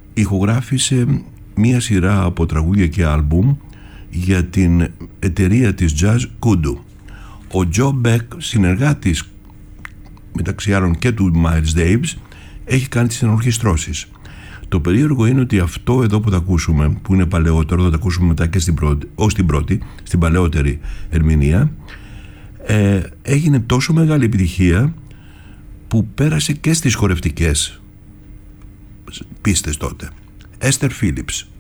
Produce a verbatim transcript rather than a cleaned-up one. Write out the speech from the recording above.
ηχογράφησε μία σειρά από τραγούδια και άλμπουμ για την εταιρεία της jazz Kudu. Ο Τζο Μπεκ, συνεργάτης μεταξύ άλλων και του Miles Davis, έχει κάνει τις ενορχιστρώσεις. Το περίεργο είναι ότι αυτό εδώ που θα ακούσουμε, που είναι παλαιότερο, θα το ακούσουμε μετά και στην πρώτη, ως την πρώτη, στην παλαιότερη ερμηνεία, ε, έγινε τόσο μεγάλη επιτυχία που πέρασε και στις χορευτικές πίστες τότε. Esther Phillips.